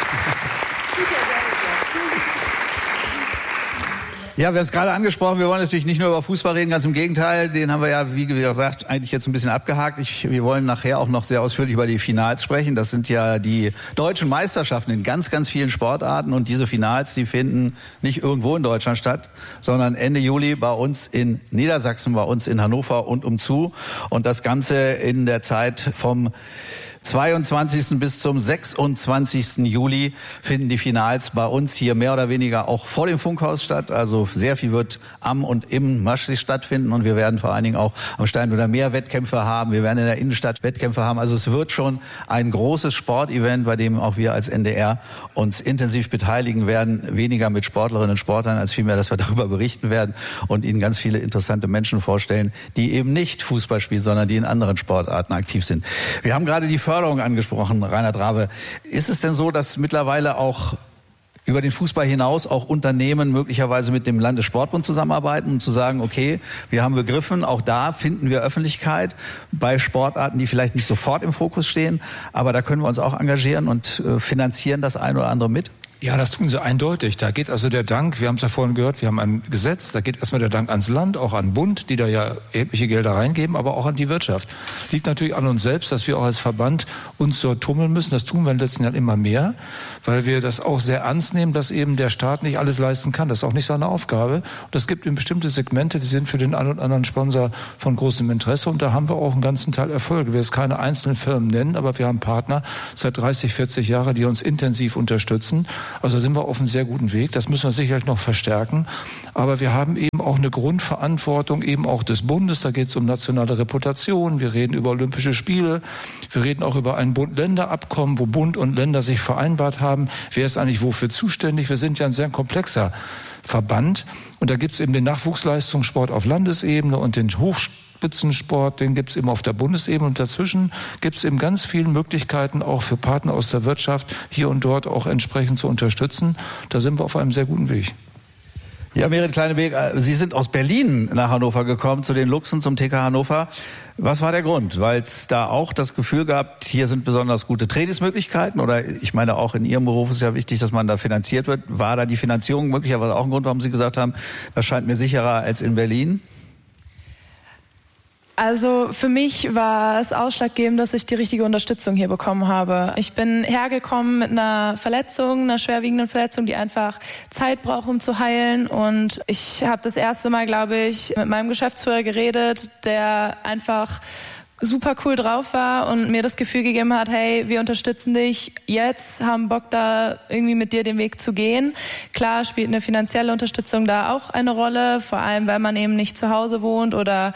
Ja, wir haben es gerade angesprochen, wir wollen natürlich nicht nur über Fußball reden, ganz im Gegenteil, den haben wir ja, wie gesagt, eigentlich jetzt ein bisschen abgehakt. Ich, wir wollen nachher auch noch sehr ausführlich über die Finals sprechen. Das sind ja die deutschen Meisterschaften in ganz, ganz vielen Sportarten und diese Finals, die finden nicht irgendwo in Deutschland statt, sondern Ende Juli bei uns in Niedersachsen, bei uns in Hannover und umzu und das Ganze in der Zeit vom zweiundzwanzigsten bis zum sechsundzwanzigsten Juli finden die Finals bei uns hier mehr oder weniger auch vor dem Funkhaus statt. Also sehr viel wird am und im Maschsee stattfinden und wir werden vor allen Dingen auch am Stein oder Meer Wettkämpfe haben. Wir werden in der Innenstadt Wettkämpfe haben. Also es wird schon ein großes Sportevent, bei dem auch wir als N D R uns intensiv beteiligen werden. Weniger mit Sportlerinnen und Sportlern, als vielmehr, dass wir darüber berichten werden und Ihnen ganz viele interessante Menschen vorstellen, die eben nicht Fußball spielen, sondern die in anderen Sportarten aktiv sind. Wir haben gerade die Förderung angesprochen, Reinhard Rabe. Ist es denn so, dass mittlerweile auch über den Fußball hinaus auch Unternehmen möglicherweise mit dem Landessportbund zusammenarbeiten und zu sagen, okay, wir haben begriffen, auch da finden wir Öffentlichkeit bei Sportarten, die vielleicht nicht sofort im Fokus stehen, aber da können wir uns auch engagieren und äh, finanzieren das ein oder andere mit? Ja, das tun sie eindeutig. Da geht also der Dank, wir haben es ja vorhin gehört, wir haben ein Gesetz, da geht erstmal der Dank ans Land, auch an den Bund, die da ja erhebliche Gelder reingeben, aber auch an die Wirtschaft. Liegt natürlich an uns selbst, dass wir auch als Verband uns dort tummeln müssen. Das tun wir in den letzten Jahren immer mehr, weil wir das auch sehr ernst nehmen, dass eben der Staat nicht alles leisten kann. Das ist auch nicht seine Aufgabe. Und es gibt eben bestimmte Segmente, die sind für den einen oder anderen Sponsor von großem Interesse und da haben wir auch einen ganzen Teil Erfolge. Wir will jetzt keine einzelnen Firmen nennen, aber wir haben Partner seit dreißig, vierzig Jahren, die uns intensiv unterstützen. Also sind wir auf einem sehr guten Weg. Das müssen wir sicherlich noch verstärken. Aber wir haben eben auch eine Grundverantwortung, eben auch des Bundes. Da geht es um nationale Reputation. Wir reden über Olympische Spiele. Wir reden auch über ein Bund-Länder-Abkommen, wo Bund und Länder sich vereinbart haben. Wer ist eigentlich wofür zuständig? Wir sind ja ein sehr komplexer Verband. Und da gibt es eben den Nachwuchsleistungssport auf Landesebene und den Hochsport. Spitzensport, den gibt es eben auf der Bundesebene und dazwischen gibt es eben ganz viele Möglichkeiten auch für Partner aus der Wirtschaft hier und dort auch entsprechend zu unterstützen. Da sind wir auf einem sehr guten Weg. Ja, Merit Kleinebeek, Sie sind aus Berlin nach Hannover gekommen, zu den Luchsen, zum T K Hannover. Was war der Grund? Weil es da auch das Gefühl gab, hier sind besonders gute Trainingsmöglichkeiten? Oder ich meine, auch in Ihrem Beruf ist ja wichtig, dass man da finanziert wird. War da die Finanzierung möglicherweise auch ein Grund, warum Sie gesagt haben, das scheint mir sicherer als in Berlin? Also für mich war es ausschlaggebend, dass ich die richtige Unterstützung hier bekommen habe. Ich bin hergekommen mit einer Verletzung, einer schwerwiegenden Verletzung, die einfach Zeit braucht, um zu heilen. Und ich habe das erste Mal, glaube ich, mit meinem Geschäftsführer geredet, der einfach super cool drauf war und mir das Gefühl gegeben hat, hey, wir unterstützen dich jetzt, haben Bock da irgendwie mit dir den Weg zu gehen. Klar spielt eine finanzielle Unterstützung da auch eine Rolle, vor allem weil man eben nicht zu Hause wohnt oder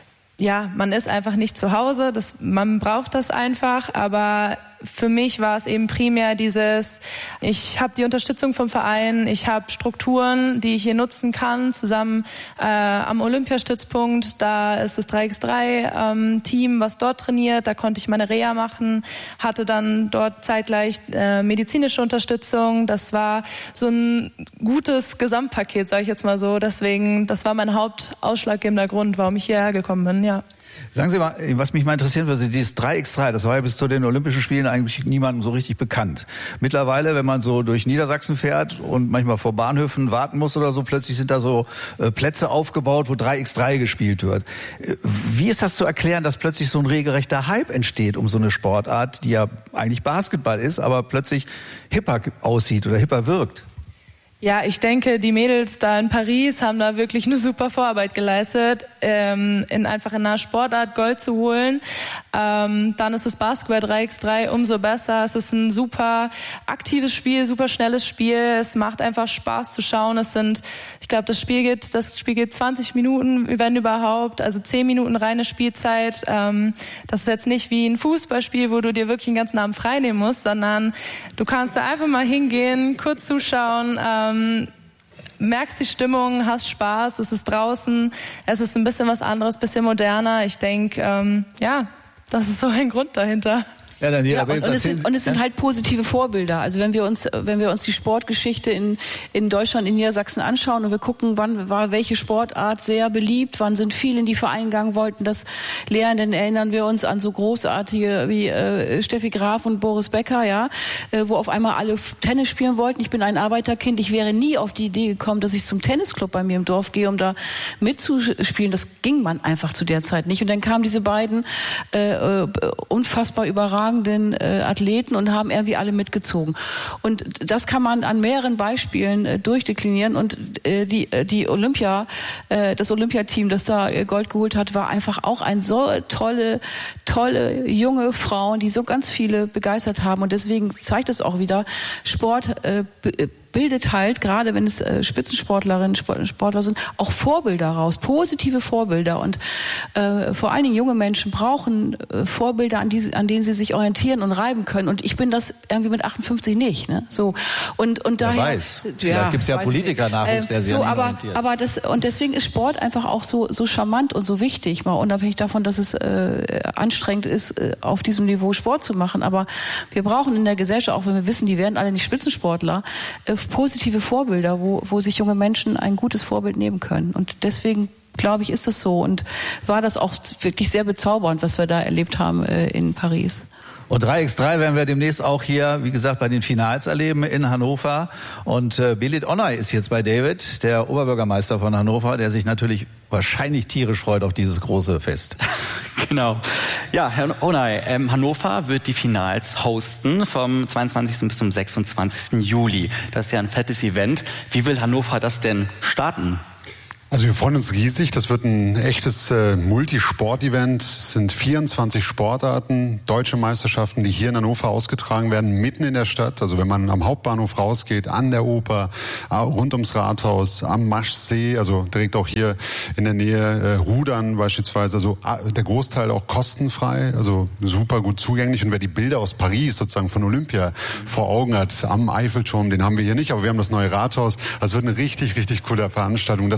ja, man ist einfach nicht zu Hause, das, man braucht das einfach, aber für mich war es eben primär dieses, ich habe die Unterstützung vom Verein, ich habe Strukturen, die ich hier nutzen kann, zusammen äh, am Olympiastützpunkt, da ist das drei gegen drei ähm, Team, was dort trainiert, da konnte ich meine Reha machen, hatte dann dort zeitgleich äh, medizinische Unterstützung, das war so ein gutes Gesamtpaket, sage ich jetzt mal so, deswegen, das war mein hauptausschlaggebender Grund, warum ich hierher gekommen bin, ja. Sagen Sie mal, was mich mal interessieren würde, dieses drei gegen drei, das war ja bis zu den Olympischen Spielen eigentlich niemandem so richtig bekannt. Mittlerweile, wenn man so durch Niedersachsen fährt und manchmal vor Bahnhöfen warten muss oder so, plötzlich sind da so äh, Plätze aufgebaut, wo drei gegen drei gespielt wird. Wie ist das zu erklären, dass plötzlich so ein regelrechter Hype entsteht um so eine Sportart, die ja eigentlich Basketball ist, aber plötzlich hipper aussieht oder hipper wirkt? Ja, ich denke, die Mädels da in Paris haben da wirklich eine super Vorarbeit geleistet, ähm, in einfach in einer Sportart Gold zu holen. Ähm, dann ist das Basketball drei gegen drei umso besser. Es ist ein super aktives Spiel, super schnelles Spiel. Es macht einfach Spaß zu schauen. Es sind, ich glaube, das Spiel geht, das Spiel geht zwanzig Minuten, wenn überhaupt, also zehn Minuten reine Spielzeit. Ähm, das ist jetzt nicht wie ein Fußballspiel, wo du dir wirklich den ganzen Abend frei nehmen musst, sondern du kannst da einfach mal hingehen, kurz zuschauen. Ähm, merkst die Stimmung, hast Spaß, es ist draußen, es ist ein bisschen was anderes, bisschen moderner. Ich denke, ähm, ja, das ist so ein Grund dahinter. Ja, Daniela, ja, und, und, es sind, und es sind halt positive Vorbilder. Also wenn wir uns, wenn wir uns die Sportgeschichte in, in Deutschland, in Niedersachsen anschauen und wir gucken, wann war welche Sportart sehr beliebt, wann sind viele in die Vereine gegangen, wollten das lernen, dann erinnern wir uns an so großartige wie äh, Steffi Graf und Boris Becker, ja, äh, wo auf einmal alle Tennis spielen wollten. Ich bin ein Arbeiterkind, ich wäre nie auf die Idee gekommen, dass ich zum Tennisclub bei mir im Dorf gehe, um da mitzuspielen. Das ging man einfach zu der Zeit nicht. Und dann kamen diese beiden äh, unfassbar überragenden Äh, Athleten und haben irgendwie alle mitgezogen. Und das kann man an mehreren Beispielen äh, durchdeklinieren. Und äh, die, äh, die Olympia, äh, das Olympiateam, das da äh, Gold geholt hat, war einfach auch ein so tolle, tolle junge Frauen, die so ganz viele begeistert haben. Und deswegen zeigt es auch wieder, Sport äh, bildet halt, gerade wenn es äh, Spitzensportlerinnen, Sport, Sportler sind, auch Vorbilder raus, positive Vorbilder. Und äh, vor allen Dingen junge Menschen brauchen äh, Vorbilder, an, die, an denen sie sich orientieren und reiben können. Und ich bin das irgendwie mit achtundfünfzig nicht. Ne? So. Und, und daher, Wer weiß, vielleicht ja, gibt es ja Politiker-Nachwuchs, der äh, sich so, an ihn aber, orientiert. aber das, und deswegen ist Sport einfach auch so, so charmant und so wichtig, mal unabhängig davon, dass es äh, anstrengend ist, äh, auf diesem Niveau Sport zu machen. Aber wir brauchen in der Gesellschaft, auch wenn wir wissen, die werden alle nicht Spitzensportler, äh, positive Vorbilder, wo, wo sich junge Menschen ein gutes Vorbild nehmen können. Und deswegen, glaube ich, ist das so. Und war das auch wirklich sehr bezaubernd, was wir da erlebt haben äh, in Paris. Und drei gegen drei werden wir demnächst auch hier, wie gesagt, bei den Finals erleben in Hannover. Und äh, Belit Onay ist jetzt bei David, der Oberbürgermeister von Hannover, der sich natürlich wahrscheinlich tierisch freut auf dieses große Fest. Genau. Ja, Herr Onay, ähm, Hannover wird die Finals hosten vom zweiundzwanzigsten bis zum sechsundzwanzigsten Juli. Das ist ja ein fettes Event. Wie will Hannover das denn starten? Also wir freuen uns riesig. Das wird ein echtes äh, Multisport-Event. Es sind vierundzwanzig Sportarten, deutsche Meisterschaften, die hier in Hannover ausgetragen werden, mitten in der Stadt. Also wenn man am Hauptbahnhof rausgeht, an der Oper, rund ums Rathaus, am Maschsee, also direkt auch hier in der Nähe, äh, Rudern beispielsweise. Also der Großteil auch kostenfrei, also super gut zugänglich. Und wer die Bilder aus Paris sozusagen von Olympia vor Augen hat, am Eiffelturm, den haben wir hier nicht, aber wir haben das neue Rathaus. Das wird eine richtig, richtig coole Veranstaltung. Das, wie gesagt,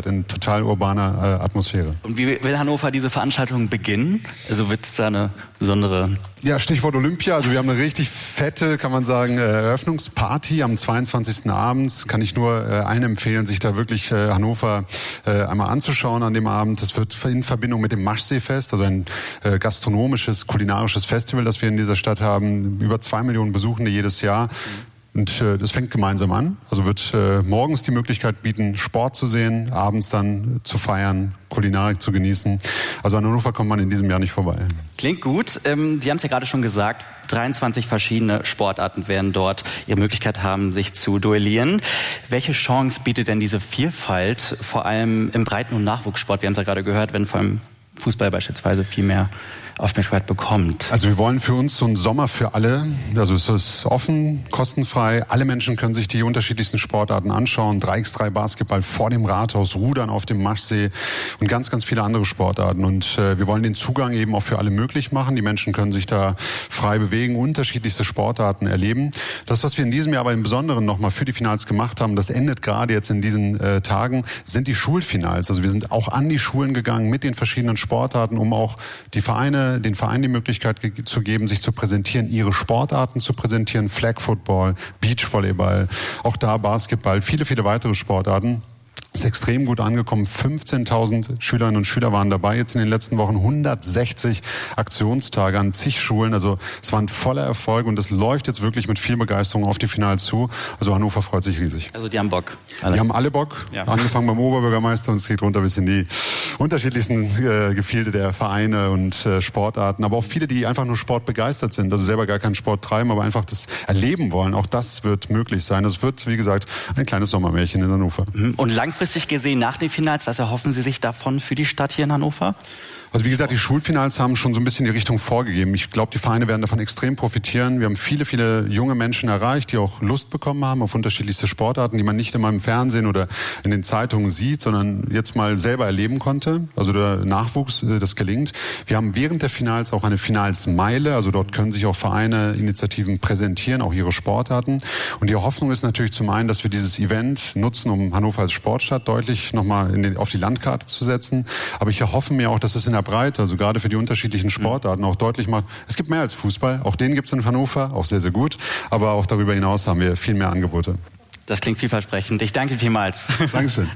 in total urbaner äh, Atmosphäre. Und wie will Hannover diese Veranstaltung beginnen? Also wird es da eine besondere... Ja, Stichwort Olympia. Also wir haben eine richtig fette, kann man sagen, Eröffnungsparty am zweiundzwanzigsten abends. Kann ich nur äh, allen empfehlen, sich da wirklich äh, Hannover äh, einmal anzuschauen an dem Abend. Das wird in Verbindung mit dem Maschseefest, also ein äh, gastronomisches, kulinarisches Festival, das wir in dieser Stadt haben. Über zwei Millionen Besuchende jedes Jahr. Und äh, das fängt gemeinsam an. Also wird äh, morgens die Möglichkeit bieten, Sport zu sehen, abends dann zu feiern, Kulinarik zu genießen. Also an Hannover kommt man in diesem Jahr nicht vorbei. Klingt gut. Ähm, Sie haben es ja gerade schon gesagt, dreiundzwanzig verschiedene Sportarten werden dort ihre Möglichkeit haben, sich zu duellieren. Welche Chance bietet denn diese Vielfalt, vor allem im Breiten- und Nachwuchssport? Wir haben es ja gerade gehört, wenn vor allem Fußball beispielsweise viel mehr Aufmerksamkeit bekommt. Also wir wollen für uns so einen Sommer für alle. Also es ist offen, kostenfrei. Alle Menschen können sich die unterschiedlichsten Sportarten anschauen. drei gegen drei Basketball vor dem Rathaus, Rudern auf dem Maschsee und ganz, ganz viele andere Sportarten. Und äh, wir wollen den Zugang eben auch für alle möglich machen. Die Menschen können sich da frei bewegen, unterschiedlichste Sportarten erleben. Das, was wir in diesem Jahr aber im Besonderen nochmal für die Finals gemacht haben, das endet gerade jetzt in diesen äh, Tagen, sind die Schulfinals. Also wir sind auch an die Schulen gegangen mit den verschiedenen Sportarten, um auch die Vereine den Vereinen die Möglichkeit ge- zu geben, sich zu präsentieren, ihre Sportarten zu präsentieren, Flag Football, Beachvolleyball, auch da Basketball, viele, viele weitere Sportarten. Ist extrem gut angekommen. fünfzehntausend Schülerinnen und Schüler waren dabei jetzt in den letzten Wochen. hundertsechzig Aktionstage an zig Schulen. Also es war ein voller Erfolg und es läuft jetzt wirklich mit viel Begeisterung auf die Finals zu. Also Hannover freut sich riesig. Also die haben Bock. Alle. Die haben alle Bock. Ja. Angefangen beim Oberbürgermeister und es geht runter bis in die unterschiedlichsten äh, Gefilde der Vereine und äh, Sportarten. Aber auch viele, die einfach nur Sport begeistert sind, also selber gar keinen Sport treiben, aber einfach das erleben wollen. Auch das wird möglich sein. Es wird, wie gesagt, ein kleines Sommermärchen in Hannover. Und langfristig gesehen nach den Finals, was erhoffen Sie sich davon für die Stadt hier in Hannover? Also wie gesagt, die Schulfinals haben schon so ein bisschen die Richtung vorgegeben. Ich glaube, die Vereine werden davon extrem profitieren. Wir haben viele, viele junge Menschen erreicht, die auch Lust bekommen haben auf unterschiedlichste Sportarten, die man nicht immer im Fernsehen oder in den Zeitungen sieht, sondern jetzt mal selber erleben konnte. Also der Nachwuchs, das gelingt. Wir haben während der Finals auch eine Finalsmeile. Also dort können sich auch Vereine, Initiativen präsentieren, auch ihre Sportarten. Und die Hoffnung ist natürlich zum einen, dass wir dieses Event nutzen, um Hannover als Sportstadt deutlich nochmal in den, auf die Landkarte zu setzen. Aber ich erhoffe mir auch, dass es in der Breite, also gerade für die unterschiedlichen Sportarten auch deutlich macht, es gibt mehr als Fußball, auch den gibt es in Hannover, auch sehr, sehr gut, aber auch darüber hinaus haben wir viel mehr Angebote. Das klingt vielversprechend. Ich danke vielmals. Dankeschön.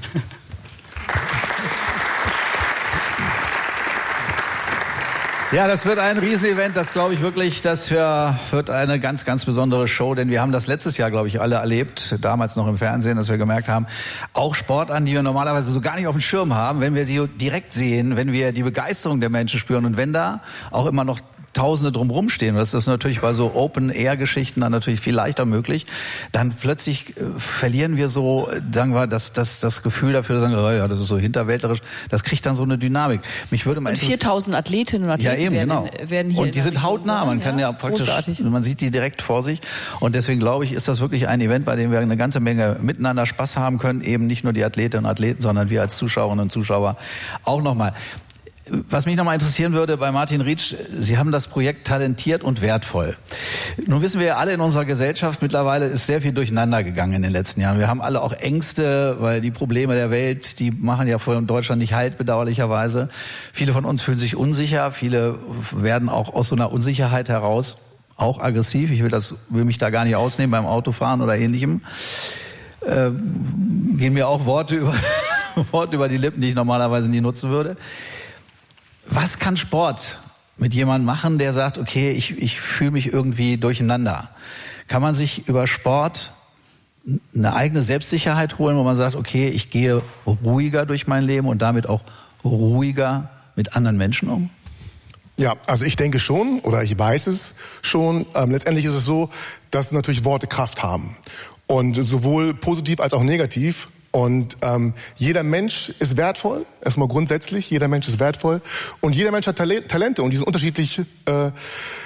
Ja, das wird ein Riesenevent, das glaube ich wirklich, das für, wird eine ganz, ganz besondere Show, denn wir haben das letztes Jahr, glaube ich, alle erlebt, damals noch im Fernsehen, dass wir gemerkt haben, auch Sportarten, die wir normalerweise so gar nicht auf dem Schirm haben, wenn wir sie direkt sehen, wenn wir die Begeisterung der Menschen spüren und wenn da auch immer noch Tausende drumherum stehen, das ist natürlich bei so Open-Air-Geschichten dann natürlich viel leichter möglich, dann plötzlich äh, verlieren wir so, sagen wir, das, das, das Gefühl dafür, sagen, oh ja, das ist so hinterwäldlerisch, das kriegt dann so eine Dynamik. Mich würde mal und viertausend Athletinnen und Athleten ja, eben, werden, genau. werden hier. Und die sind hautnah, man kann ja, ja praktisch, großartig. Man sieht die direkt vor sich und deswegen glaube ich, ist das wirklich ein Event, bei dem wir eine ganze Menge miteinander Spaß haben können, eben nicht nur die Athletinnen und Athleten, sondern wir als Zuschauerinnen und Zuschauer auch nochmal. Was mich nochmal interessieren würde bei Martin Rietsch, Sie haben das Projekt talentiert und wertvoll. Nun wissen wir ja alle in unserer Gesellschaft, mittlerweile ist sehr viel durcheinander gegangen in den letzten Jahren. Wir haben alle auch Ängste, weil die Probleme der Welt, die machen ja vor Deutschland nicht halt, bedauerlicherweise. Viele von uns fühlen sich unsicher, viele werden auch aus so einer Unsicherheit heraus auch aggressiv. Ich will das, will mich da gar nicht ausnehmen beim Autofahren oder Ähnlichem. Äh, gehen mir auch Worte über, Worte über die Lippen, die ich normalerweise nie nutzen würde. Was kann Sport mit jemandem machen, der sagt, okay, ich, ich fühle mich irgendwie durcheinander? Kann man sich über Sport eine eigene Selbstsicherheit holen, wo man sagt, okay, ich gehe ruhiger durch mein Leben und damit auch ruhiger mit anderen Menschen um? Ja, also ich denke schon, oder ich weiß es schon. Ähm, letztendlich ist es so, dass natürlich Worte Kraft haben. Und sowohl positiv als auch negativ. Und ähm, jeder Mensch ist wertvoll, erstmal grundsätzlich, jeder Mensch ist wertvoll und jeder Mensch hat Talente und die sind unterschiedlich äh,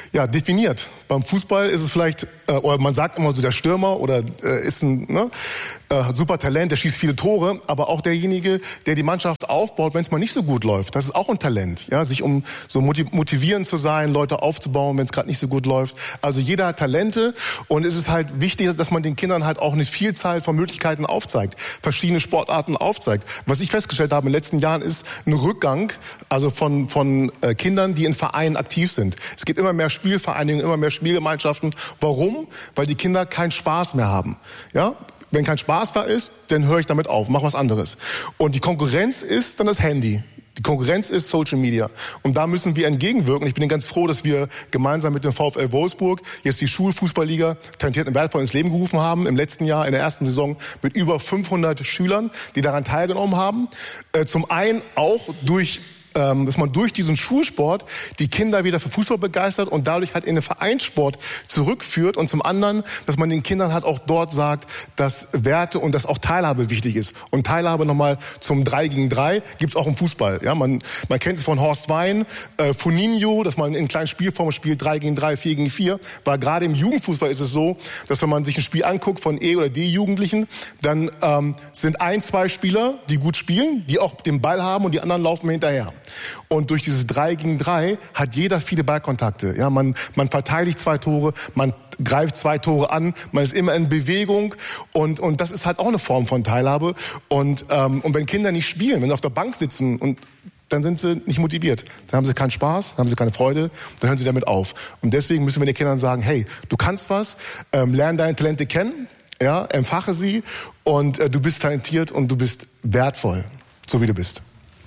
ja, definiert. Beim Fußball ist es vielleicht, äh, oder man sagt immer so, der Stürmer oder äh, ist ein ne, äh, super Talent, der schießt viele Tore, aber auch derjenige, der die Mannschaft aufbaut, wenn es mal nicht so gut läuft, das ist auch ein Talent. Ja, sich um so motivierend zu sein, Leute aufzubauen, wenn es gerade nicht so gut läuft. Also jeder hat Talente und es ist halt wichtig, dass man den Kindern halt auch eine Vielzahl von Möglichkeiten aufzeigt, verschiedene Sportarten aufzeigt. Was ich festgestellt habe in den letzten Jahren ist ein Rückgang, also von von äh, Kindern, die in Vereinen aktiv sind. Es gibt immer mehr Spielvereinigungen, immer mehr Spielgemeinschaften. Warum? Weil die Kinder keinen Spaß mehr haben. Ja? Wenn kein Spaß da ist, dann höre ich damit auf, mach was anderes. Und die Konkurrenz ist dann das Handy. Die Konkurrenz ist Social Media. Und da müssen wir entgegenwirken. Ich bin ganz froh, dass wir gemeinsam mit dem VfL Wolfsburg jetzt die Schulfußballliga talentiert und wertvoll ins Leben gerufen haben. Im letzten Jahr, in der ersten Saison, mit über fünfhundert Schülern, die daran teilgenommen haben. Äh, zum einen auch durch dass man durch diesen Schulsport die Kinder wieder für Fußball begeistert und dadurch halt in den Vereinssport zurückführt und zum anderen, dass man den Kindern halt auch dort sagt, dass Werte und dass auch Teilhabe wichtig ist. Und Teilhabe nochmal zum drei gegen drei gibt's auch im Fußball. Ja, man, man kennt es von Horst Wein, äh, Funinho, dass man in kleinen Spielformen spielt, drei gegen drei, vier gegen vier. Weil gerade im Jugendfußball ist es so, dass wenn man sich ein Spiel anguckt von E- oder D-Jugendlichen, dann ähm, sind ein, zwei Spieler, die gut spielen, die auch den Ball haben und die anderen laufen mir hinterher. Und durch dieses drei gegen drei hat jeder viele Ballkontakte. Ja, man, man verteidigt zwei Tore, man greift zwei Tore an, man ist immer in Bewegung und, und das ist halt auch eine Form von Teilhabe. Und, ähm, und wenn Kinder nicht spielen, wenn sie auf der Bank sitzen und dann sind sie nicht motiviert. Dann haben sie keinen Spaß, dann haben sie keine Freude, dann hören sie damit auf. Und deswegen müssen wir den Kindern sagen, hey, du kannst was, ähm, lern deine Talente kennen, ja, empfache sie und äh, du bist talentiert und du bist wertvoll, so wie du bist.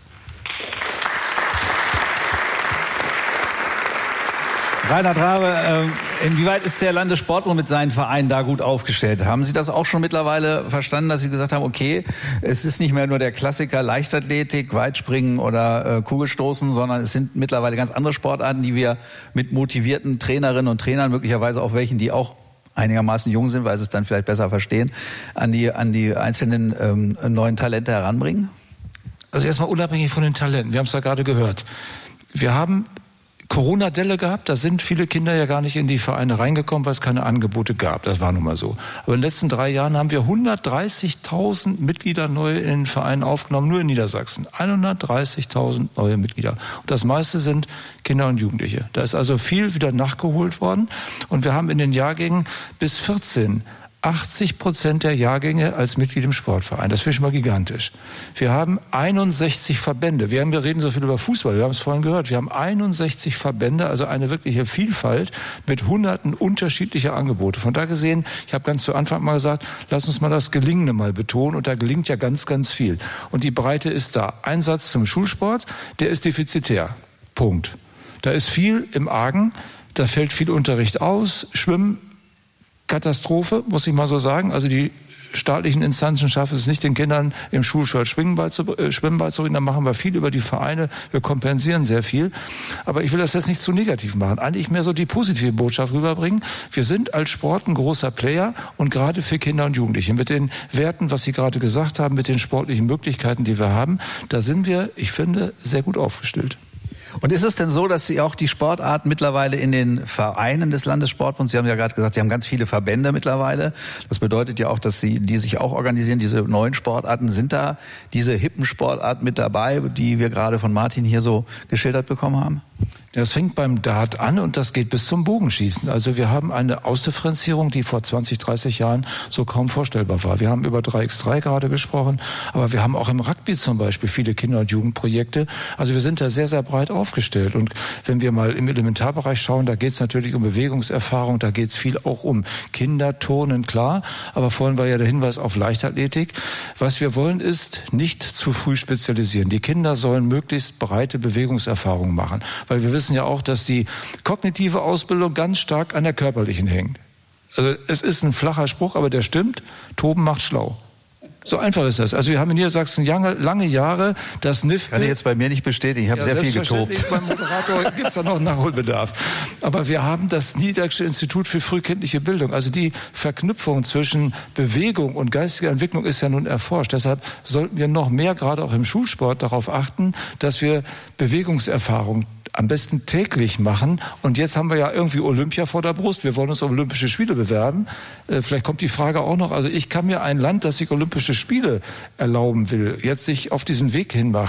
Reinhard Rabe, äh, inwieweit ist der Landessportbund mit seinen Vereinen da gut aufgestellt? Haben Sie das auch schon mittlerweile verstanden, dass Sie gesagt haben, okay, es ist nicht mehr nur der Klassiker Leichtathletik, Weitspringen oder äh, Kugelstoßen, sondern es sind mittlerweile ganz andere Sportarten, die wir mit motivierten Trainerinnen und Trainern, möglicherweise auch welchen, die auch einigermaßen jung sind, weil sie es dann vielleicht besser verstehen, an die, an die einzelnen ähm, neuen Talente heranbringen? Also erstmal unabhängig von den Talenten, wir haben es ja gerade gehört. Wir haben Corona-Delle gehabt, da sind viele Kinder ja gar nicht in die Vereine reingekommen, weil es keine Angebote gab. Das war nun mal so. Aber in den letzten drei Jahren haben wir hundertdreißigtausend Mitglieder neu in den Vereinen aufgenommen, nur in Niedersachsen. hundertdreißigtausend neue Mitglieder. Und das meiste sind Kinder und Jugendliche. Da ist also viel wieder nachgeholt worden. Und wir haben in den Jahrgängen bis vierzehn achtzig Prozent der Jahrgänge als Mitglied im Sportverein. Das finde ich schon mal gigantisch. Wir haben einundsechzig Verbände. Wir, haben, wir reden so viel über Fußball, wir haben es vorhin gehört. Wir haben einundsechzig Verbände, also eine wirkliche Vielfalt mit hunderten unterschiedlicher Angebote. Von da gesehen, ich habe ganz zu Anfang mal gesagt, lass uns mal das Gelingende mal betonen. Und da gelingt ja ganz, ganz viel. Und die Breite ist da. Ein Satz zum Schulsport, der ist defizitär. Punkt. Da ist viel im Argen, da fällt viel Unterricht aus. Schwimmen, Katastrophe, muss ich mal so sagen. Also die staatlichen Instanzen schaffen es nicht, den Kindern im Schulshirt Schwimmen beizubringen. Äh, da machen wir viel über die Vereine. Wir kompensieren sehr viel. Aber ich will das jetzt nicht zu negativ machen. Eigentlich mehr so die positive Botschaft rüberbringen. Wir sind als Sport ein großer Player und gerade für Kinder und Jugendliche. Mit den Werten, was Sie gerade gesagt haben, mit den sportlichen Möglichkeiten, die wir haben, da sind wir, ich finde, sehr gut aufgestellt. Und ist es denn so, dass Sie auch die Sportart mittlerweile in den Vereinen des Landessportbunds, Sie haben ja gerade gesagt, Sie haben ganz viele Verbände mittlerweile. Das bedeutet ja auch, dass Sie die sich auch organisieren, diese neuen Sportarten. Sind da diese hippen Sportarten mit dabei, die wir gerade von Martin hier so geschildert bekommen haben? Das fängt beim Dart an und das geht bis zum Bogenschießen. Also wir haben eine Ausdifferenzierung, die vor zwanzig, dreißig Jahren so kaum vorstellbar war. Wir haben über drei gegen drei gerade gesprochen, aber wir haben auch im Rugby zum Beispiel viele Kinder- und Jugendprojekte. Also wir sind da sehr, sehr breit aufgestellt. Und wenn wir mal im Elementarbereich schauen, da geht es natürlich um Bewegungserfahrung, da geht es viel auch um Kinderturnen, klar. Aber vorhin war ja der Hinweis auf Leichtathletik. Was wir wollen ist, nicht zu früh spezialisieren. Die Kinder sollen möglichst breite Bewegungserfahrungen machen. Weil wir wissen ja auch, dass die kognitive Ausbildung ganz stark an der körperlichen hängt. Also es ist ein flacher Spruch, aber der stimmt. Toben macht schlau. So einfach ist das. Also wir haben in Niedersachsen lange, lange Jahre das N I F. Kann ich jetzt bei mir nicht bestätigen. Ich habe ja, sehr viel getobt. Beim Moderator gibt es da noch Nachholbedarf. Aber wir haben das Niedersächsische Institut für frühkindliche Bildung. Also die Verknüpfung zwischen Bewegung und geistiger Entwicklung ist ja nun erforscht. Deshalb sollten wir noch mehr, gerade auch im Schulsport, darauf achten, dass wir Bewegungserfahrung am besten täglich machen. Und jetzt haben wir ja irgendwie Olympia vor der Brust. Wir wollen uns um Olympische Spiele bewerben. Äh, vielleicht kommt die Frage auch noch. Also ich kann mir ein Land, das sich Olympische Spiele erlauben will, jetzt sich auf diesen Weg hin macht,